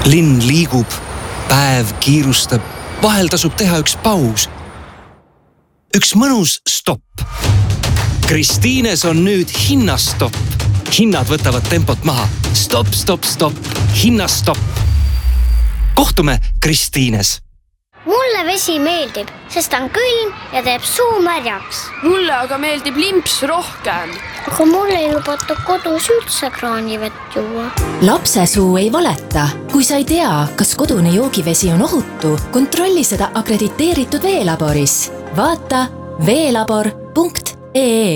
Linn liigub, päev kiirustab, vahel tasub teha üks paus. Üks mõnus stopp. Kristiines on nüüd hinnastopp. Hinnad võtavad tempot maha. Stopp, stopp, stopp. Hinnastopp. Kohtume Kristiines. Mulle vesi meeldib, sest on külm ja teeb suu märjaks. Mulle aga meeldib limps rohkem. Aga mulle ei lubata kodus üldse kraanivett juua. Lapse suu ei valeta. Kui sa ei tea, kas kodune joogivesi on ohutu, kontrolli seda akrediteeritud veelaboris. Vaata veelabor.ee.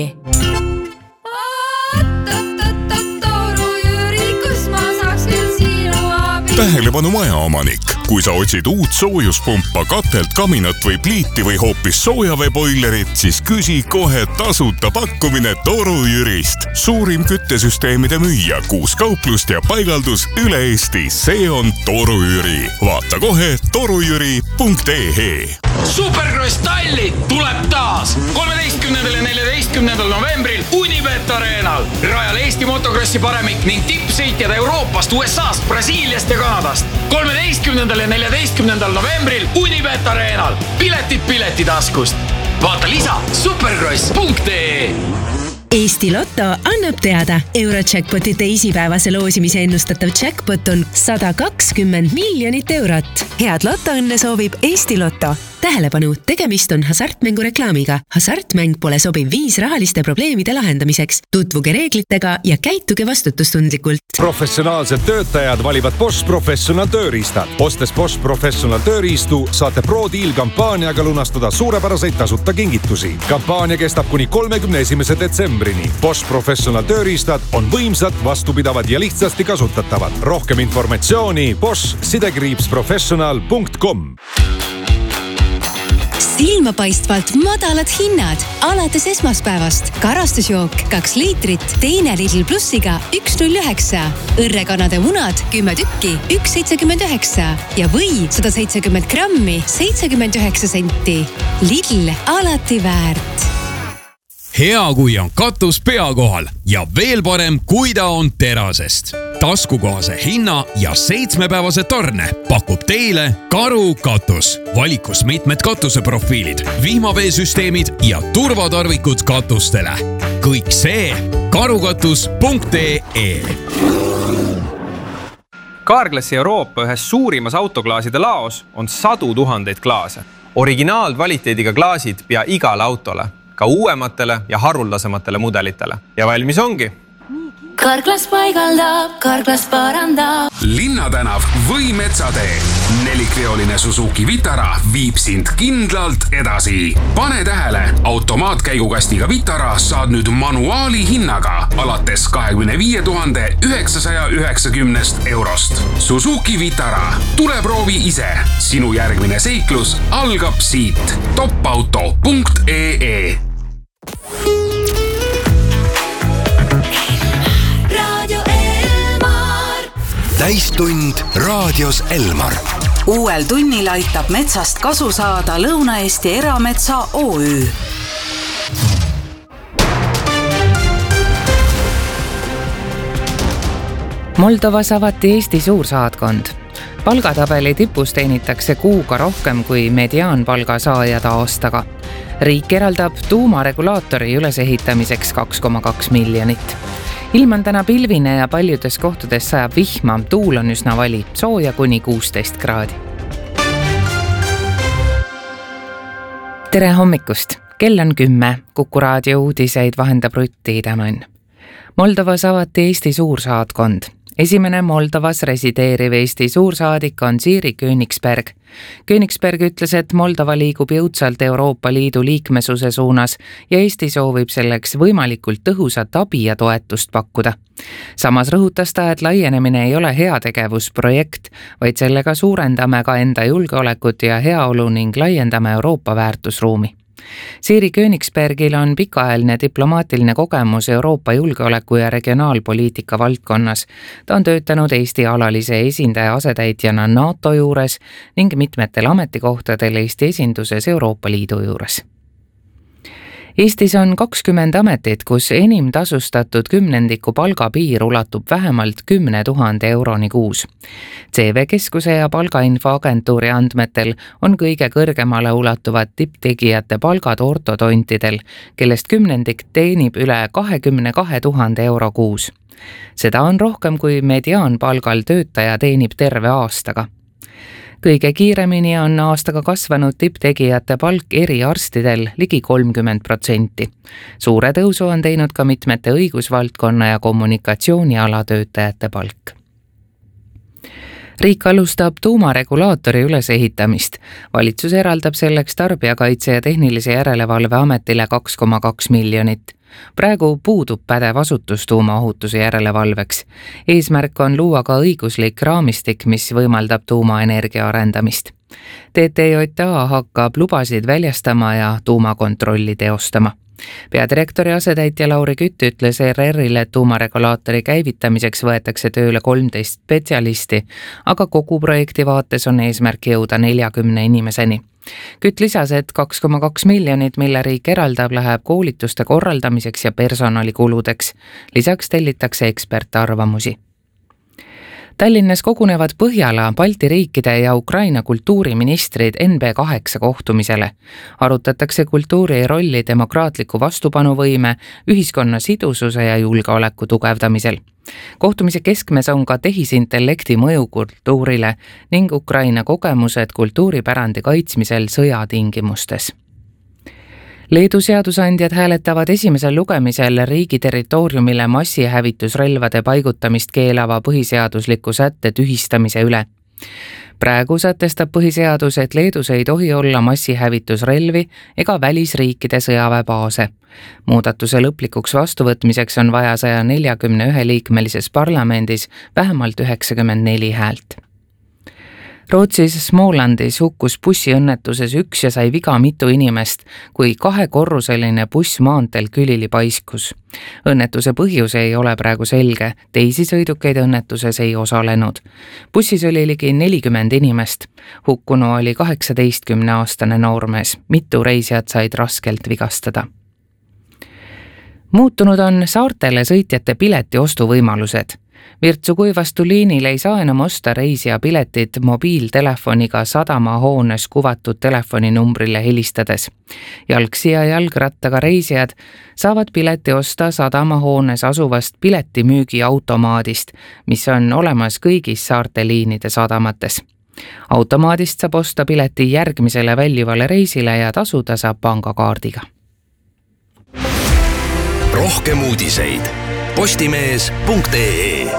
Tähelepanu majaomanik. Kui sa otsid uut soojuspumpa, katelt, kaminat või pliiti või hoopis soojaveeboilerit, siis küsi kohe tasuta pakkumine Toru Jürist. Suurim küttesüsteemide müüja, 6 kauplust ja paigaldus üle Eesti. See on Toru Jüri. Vaata kohe torujüri.ee. Supercross Tallinn tuleb taas 13. ja 14. novembril Unibet Arenal. Rajal Eesti motokrossi paremik ning tippsõitjad Euroopast, USAst, Brasiiliast ja Kanadast. 13. ja 14. novembril Unibet Arenal. Piletid piletitaskust. Vaata lisa supercross.ee. Eesti Lotto annab teada. Eurojackpoti teisipäevase loosimise ennustatav jackpot on 120 miljonit eurot. Head lotoõnne soovib Eesti Lotto. Tähelepanu, tegemist on hasartmängu reklaamiga. Hasartmäng pole sobiv viis rahaliste probleemide lahendamiseks. Tutvuge reeglitega ja käituge vastutustundlikult. Professionaalsed töötajad valivad Bosch Professional tööriistad. Ostes Bosch Professional tööriistu saate Pro-Deal kampaaniaga lunastada suurepäraseid tasuta kingitusi. Kampaania kestab kuni 31. detsembrini. Bosch Professional tööriistad on võimsad, vastupidavad ja lihtsasti kasutatavad. Rohkem informatsiooni bosch-professional.com. Silmapaistvalt madalad hinnad alates esmaspäevast. Karastusjook 2 liitrit, teine Lidl Plussiga 1,09. Õrrekanade munad 10 tükki 1,79 ja või 170 grammi 79 senti. Lidl alati väärt. Hea, kui on katus pea kohal ja veel parem, kui ta on terasest. Taskukohase hinna ja 7-päevase tarne pakub teile Karu katus. Valikus mitmed katuseprofiilid, vihmaveesüsteemid ja turvatarvikud katustele. Kõik see karukatus.ee. Carglassi Euroopa ühes suurimas autoklaaside laos on 100 000 klaase. Originaalkvaliteediga klaasid pea igale autole, ka uuematele ja haruldasematele mudelitele. Ja valmis ongi. Carglass paigaldab, Carglass parandab. Linnatänav või Metsatee. 4-kreoline Suzuki Vitara viib sind kindlalt edasi. Pane tähele, automaatkäigukastiga Vitara saad nüüd manuaali hinnaga alates 25 990 eurost. Suzuki Vitara. Tule proovi ise. Sinu järgmine seiklus algab siit. topauto.ee. Täistund raadios Elmar. Uuel tunnil aitab metsast kasu saada Lõuna-Eesti Erametsa OÜ. Moldovas avati Eesti suursaatkond. Palgatabeli tipus teenitakse kuuga rohkem kui mediaanpalga saajad aastaga. Riik eraldab tuumaregulaatori ülesehitamiseks 2,2 miljonit. Ilm on täna pilvine ja paljudes kohtades sajab vihma, tuul on üsna vali, sooja kuni 16 kraadi. Tere hommikust! Kell on 10, Kuku raadio uudiseid vahendab Rutti Idemann. Moldovas avati Eesti suursaatkond. Esimene Moldovas resideeriv Eesti suursaadik on Siiri Königsberg. Königsberg ütles, et Moldova liigub jõudsalt Euroopa Liidu liikmesuse suunas ja Eesti soovib selleks võimalikult tõhusat abi ja toetust pakkuda. Samas rõhutas ta, et laienemine ei ole heategevusprojekt, vaid sellega suurendame ka enda julgeolekut ja heaolu ning laiendame Euroopa väärtusruumi. Siiri Königsbergil on pikaajaline diplomaatiline kogemus Euroopa julgeoleku ja regionaalpoliitika valdkonnas. Ta on töötanud Eesti alalise esindaja asetäitjana NATO juures ning mitmetel ametikohtadel Eesti esinduses Euroopa Liidu juures. Eestis on 20 ametit, kus enim tasustatud kümnendiku palgapiir ulatub vähemalt 10 000 euroni kuus. CV Keskuse ja palgainfoagentuuri andmetel on kõige kõrgemale ulatuvad tipptegijate palgad ortodontidel, kellest kümnendik teenib üle 22 000 euro kuus. Seda on rohkem kui mediaanpalgal töötaja teenib terve aastaga. Kõige kiiremini on aastaga kasvanud tipptegijate palk eriarstidel ligi 30%. Suure tõusu on teinud ka mitmete õigusvaldkonna ja kommunikatsiooniala töötajate palk. Riik alustab tuumaregulaatori ülesehitamist. Valitsus eraldab selleks Tarbijakaitse ja Tehnilise Järelevalve Ametile 2,2 miljonit. Praegu puudub pädev asutus tuumaohutuse järelevalveks. Eesmärk on luua ka õiguslik raamistik, mis võimaldab tuumaenergia arendamist. TTJA hakkab lubasid väljastama ja tuumakontrolli teostama. Peadirektori asetäitja Lauri Kütt ütles ERR-ile, et tuumaregulaatori käivitamiseks võetakse tööle 13 spetsialisti, aga kogu projekti vaates on eesmärk jõuda 40 inimeseni. Kütt lisas, et 2,2 miljonit, mille riik eraldab, läheb koolituste korraldamiseks ja personalikuludeks. Lisaks tellitakse ekspertarvamusi. Tallinnas kogunevad Põhjala, Balti riikide ja Ukraina kultuuriministrid NB8 kohtumisele. Arutatakse kultuuri rolli demokraatliku vastupanuvõime, ühiskonna sidususe ja julgeoleku tugevdamisel. Kohtumise keskmes on ka tehisintellekti mõju kultuurile ning Ukraina kogemused kultuuripärandi kaitsmisel sõjatingimustes. Leedu seadusandjad hääletavad esimesel lugemisel riigi territooriumile massihävitusrelvade paigutamist keelava põhiseadusliku sätte tühistamise üle. Praegu sätestab põhiseadus, et Leedus ei tohi olla massihävitusrelvi ega välisriikide sõjaväebaase. Muudatuse lõplikuks vastuvõtmiseks on vaja 141 liikmelises parlamendis vähemalt 94 häält. Rootsis Smålandis hukkus bussiõnnetuses üks ja sai viga mitu inimest, kui 2-korruseline buss maanteel külili paiskus. Õnnetuse põhjus ei ole praegu selge, teisi sõidukeid õnnetuses ei osalenud. Bussis oli ligi 40 inimest. Hukkunu oli 18-aastane noormees, mitu reisijat said raskelt vigastada. Muutunud on saartele sõitjate pileti ostuvõimalused. Virtsu-Kuivastu liinil ei saa enam osta reisija piletit mobiiltelefoniga sadamahoones kuvatud telefoninumbrile helistades. Jalgsi ja jalgrattaga reisijad saavad pileti osta sadamahoones asuvast piletimüügi automaadist, mis on olemas kõigis saarte liinide sadamates. Automaadist saab osta pileti järgmisele väljuvale reisile ja tasuda saab pangakaardiga. Rohkem uudiseid postimees.ee.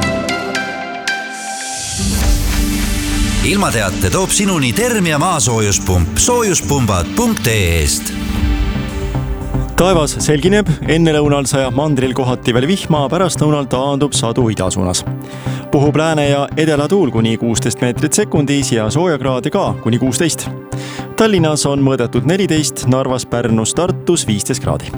Ilmateate toob sinuni Termia maasoojuspump soojuspumbad.ee-st. Taevas selgineb, enne lõunal sajab mandril kohati veel vihma, pärast lõunal taandub sadu idasuunas. Puhub lääne ja edelatuul kuni 16 meetrit sekundis ja soojakraade ka kuni 16. Tallinnas on mõõdetud 14, Narvas, Pärnus, Tartus 15 kraadi.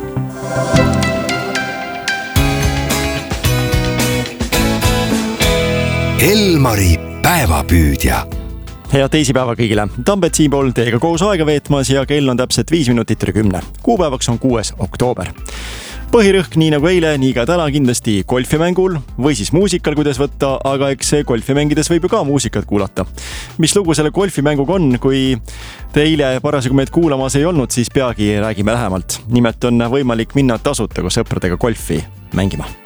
Elmari päevapüüdja. Head teisipäeva kõigile. Tambet siinpool teiega koos aega veetmas ja kell on täpselt 5 minutit üle 10. Kuupäevaks on 6. oktoober. Põhirõhk nii nagu eile, nii ka täna kindlasti golfimängul või siis muusikal, kuidas võtta, aga eks golfi mängides võib ju ka muusikat kuulata. Mis lugu selle golfimänguga on, kui te eile parasjagu meid kuulamas ei olnud, siis peagi räägime lähemalt. Nimelt on võimalik minna tasuta koos sõpradega golfi mängima.